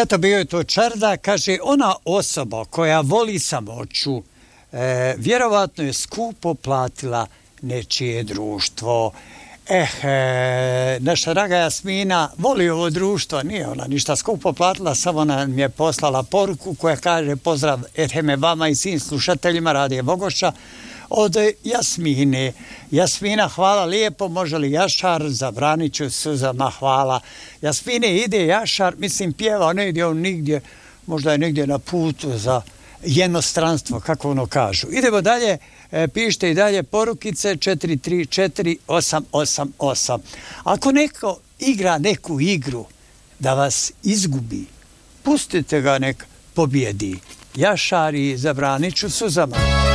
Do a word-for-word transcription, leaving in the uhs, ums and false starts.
Eto, bio je to Čarda, kaže, ona osoba koja voli samoću, e, vjerovatno je skupo platila nečije društvo. Eh, e, naša draga Jasmina voli ovo društvo, nije ona ništa skupo platila, samo nam je poslala poruku koja kaže pozdrav Erheme vama i svim slušateljima Radija Bogoša od Jasmine. Jasmina, hvala lijepo, može li Jašar, zabranit ću suzama, hvala. Jasmine, ide Jašar, mislim pjeva, ne ide on nigdje, možda je negdje na putu za jednostranstvo, kako ono kažu. Idemo dalje, e, pišite i dalje porukice četiri tri četiri osam osam osam. Ako neko igra neku igru da vas izgubi, pustite ga nek pobjedi. Jašar i zabranit ću suzama.